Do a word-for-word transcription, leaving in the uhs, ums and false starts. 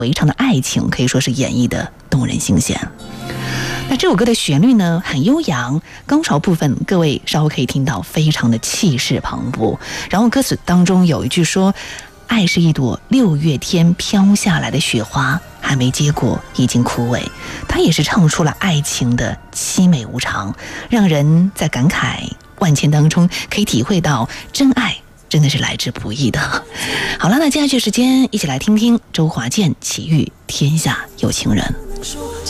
围场的爱情可以说是演绎的动人心弦。那这首歌的旋律呢很悠扬，高潮部分各位稍后可以听到非常的气势磅礴。然后歌词当中有一句说，爱是一朵六月天飘下来的雪花，还没结果已经枯萎。它也是唱出了爱情的凄美无常，让人在感慨万千当中可以体会到真爱真的是来之不易的。好了，那接下去时间一起来听听周华健《奇遇天下有情人》。